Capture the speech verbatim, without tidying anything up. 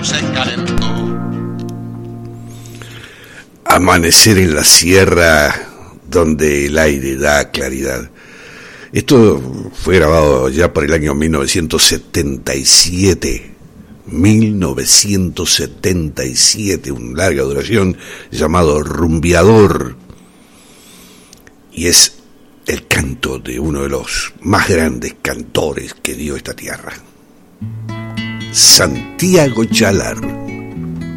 se calentó. Amanecer en la sierra donde el aire da claridad. Esto fue grabado ya por el año mil novecientos setenta y siete. mil novecientos setenta y siete, una larga duración, llamado Rumbeador. Y es el canto de uno de los más grandes cantores que dio esta tierra, Santiago Chalar.